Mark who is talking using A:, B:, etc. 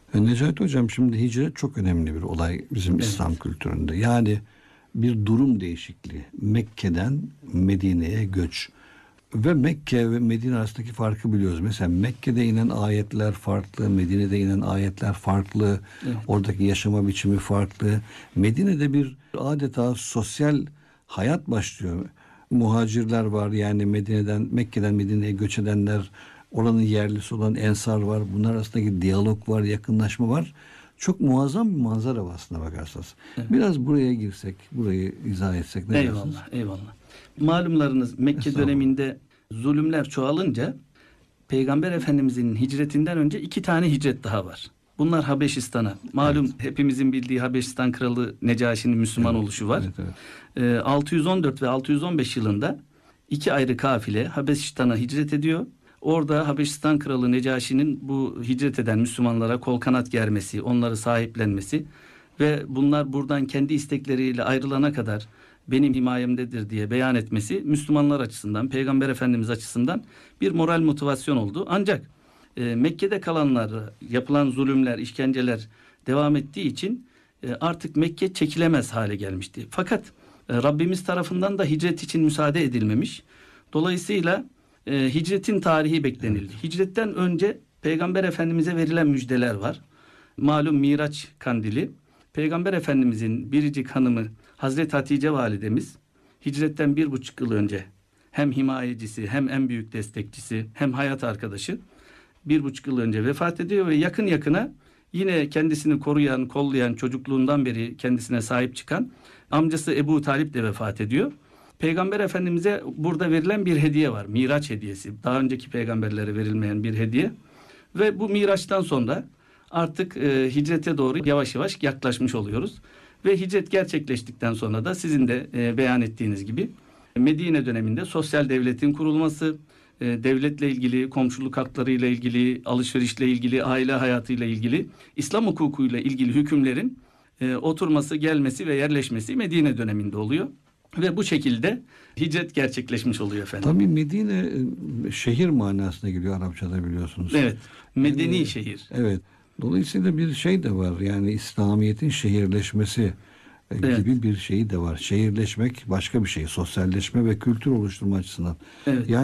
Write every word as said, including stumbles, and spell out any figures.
A: E, Necati Hocam, şimdi hicret çok önemli bir olay bizim
B: Evet.
A: İslam kültüründe. Yani bir durum değişikliği. Mekke'den Medine'ye göç. Ve Mekke ve Medine arasındaki farkı biliyoruz. Mesela Mekke'de inen ayetler farklı, Medine'de inen ayetler farklı,
B: Evet.
A: oradaki yaşama biçimi farklı. Medine'de bir adeta sosyal hayat başlıyor. Muhacirler var, yani Medine'den, Mekke'den Medine'ye göç edenler, oranın yerlisi olan ensar var. Bunlar arasındaki diyalog var, yakınlaşma var. Çok muazzam bir manzara var aslına bakarsanız.
B: Evet.
A: Biraz buraya girsek, burayı izah etsek ne dersiniz?
B: Eyvallah, eyvallah. Malumlarınız Mekke
A: Estağfurullah.
B: döneminde zulümler çoğalınca Peygamber Efendimizin hicretinden önce iki tane hicret daha var. Bunlar Habeşistan'a. Malum
A: Evet.
B: hepimizin bildiği Habeşistan kralı Necaşi'nin Müslüman
A: Evet,
B: oluşu var.
A: evet, evet.
B: Ee, altı yüz on dört ve altı yüz on beş yılında iki ayrı kafile Habeşistan'a hicret ediyor. Orada Habeşistan kralı Necaşi'nin bu hicret eden Müslümanlara kol kanat germesi, onları sahiplenmesi ve bunlar buradan kendi istekleriyle ayrılana kadar benim himayemdedir diye beyan etmesi Müslümanlar açısından, Peygamber Efendimiz açısından bir moral motivasyon oldu. Ancak e, Mekke'de kalanlar, yapılan zulümler, işkenceler devam ettiği için e, artık Mekke çekilemez hale gelmişti. Fakat e, Rabbimiz tarafından da hicret için müsaade edilmemiş. Dolayısıyla e, hicretin tarihi beklenildi. Evet. Hicretten önce Peygamber Efendimiz'e verilen müjdeler var. Malum Miraç kandili. Peygamber Efendimizin biricik hanımı Hazreti Hatice validemiz hicretten bir buçuk yıl önce hem himayecisi hem en büyük destekçisi hem hayat arkadaşı bir buçuk yıl önce vefat ediyor ve yakın yakına yine kendisini koruyan, kollayan, çocukluğundan beri kendisine sahip çıkan amcası Ebu Talip de vefat ediyor. Peygamber Efendimiz'e burada verilen bir hediye var. Miraç hediyesi. Daha önceki peygamberlere verilmeyen bir hediye. Ve bu Miraç'tan sonra artık e, hicrete doğru yavaş yavaş yaklaşmış oluyoruz. Ve hicret gerçekleştikten sonra da sizin de e, beyan ettiğiniz gibi Medine döneminde sosyal devletin kurulması, e, devletle ilgili, komşuluk haklarıyla ilgili, alışverişle ilgili, aile hayatıyla ilgili, İslam hukukuyla ilgili hükümlerin e, oturması, gelmesi ve yerleşmesi Medine döneminde oluyor. Ve bu şekilde hicret gerçekleşmiş oluyor efendim.
A: Tabii Medine şehir manasına geliyor Arapçada, biliyorsunuz.
B: Evet. Medeni
A: yani,
B: şehir.
A: Evet. Dolayısıyla bir şey de var. Yani İslamiyet'in şehirleşmesi
B: Evet.
A: gibi bir şeyi de var. Şehirleşmek başka bir şey. Sosyalleşme ve kültür oluşturma açısından.
B: Evet.
A: Yani